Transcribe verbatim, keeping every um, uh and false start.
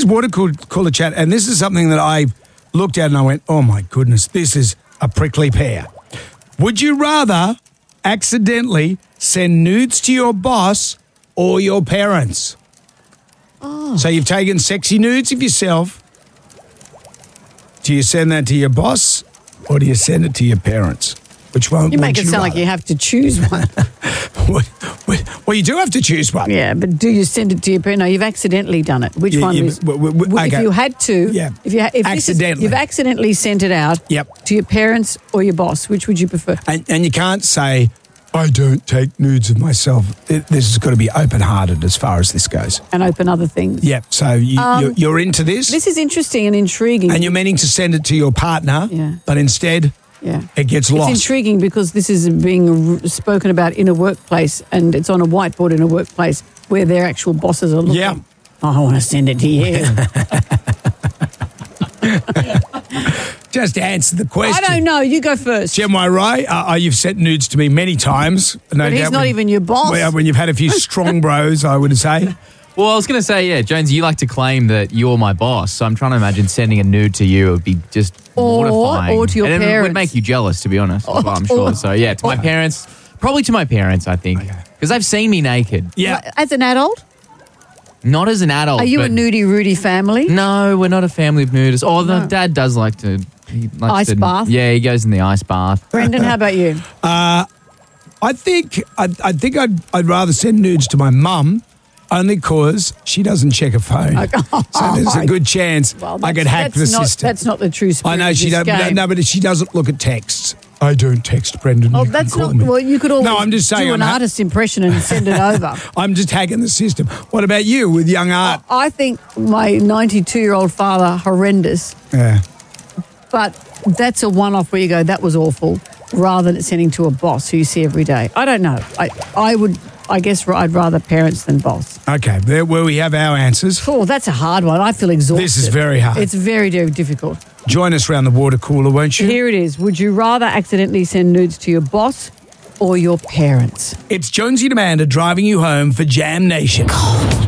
water cool- cooler chat, and this is something that I looked at and I went, oh my goodness, this is a prickly pear. Would you rather accidentally send nudes to your boss or your parents? Oh. So you've taken sexy nudes of yourself. Do you send that to your boss or do you send it to your parents? Which one? You make it you sound rather? like you have to choose one. Well, you do have to choose one. Yeah, but do you send it to your parents? No, you've accidentally done it. Which Yeah, one yeah, is? w- w- w- If okay. you had to, Yeah. If you ha- if this is- Accidentally. you've accidentally sent it out. Yep. To your parents or your boss, which would you prefer? And, and you can't say, I don't take nudes of myself. It- This has got to be open-hearted as far as this goes. And open other things. Yep. So you, Um, you're, you're into this, This is interesting and intriguing. and you're meaning to send it to your partner, Yeah. but instead yeah. it gets It's lost. intriguing because this is being r- spoken about in a workplace, and it's on a whiteboard in a workplace where their actual bosses are looking. Yeah. Oh, I want to send it to you. Just answer the question. I don't know. You go first. Jim, am I right? Uh, uh, you've sent nudes to me many times. No But he's doubt not when- even your boss. Well, when you've had a few strong bros, I would say. Well, I was going to say, yeah, Jones, you like to claim that you're my boss, so I'm trying to imagine sending a nude to you would be just Or- mortifying. or to your and it parents. would make you jealous, to be honest, Or- I'm sure. or- So, yeah, to my parents, probably to my parents, I think, because they've seen me naked. Yeah. As an adult, Not as an adult. are you a but- nudie Rudy family? No, we're not a family of nudists. Oh, the No. dad does like to... He likes Ice to, bath? Yeah, he goes in the ice bath. Brendan, how about you? I think I, I think I'd, I'd rather send nudes to my mum, only because she doesn't check her phone. So there's a good chance Well, I could that's- hack the that's not, system. That's not the true spirit I know of she this don't. No, game. no, but she doesn't look at texts. I don't text Brendan. Oh, you can that's call not. me. Well, you could always No, I'm just saying do an I'm ha- artist impression and send it over. I'm just hacking the system. What about you with young art? I think my ninety-two-year-old father horrendous, Yeah. but that's a one-off where you go, that was awful, rather than sending to a boss who you see every day. I don't know. I I would. I guess I'd rather parents than boss. Okay, there where we have our answers. Oh, that's a hard one. I feel exhausted. This is very hard. It's very, very difficult. Join us around the water cooler, won't you? Here it is. Would you rather accidentally send nudes to your boss or your parents? It's Jonesy and Amanda driving you home for Jam Nation.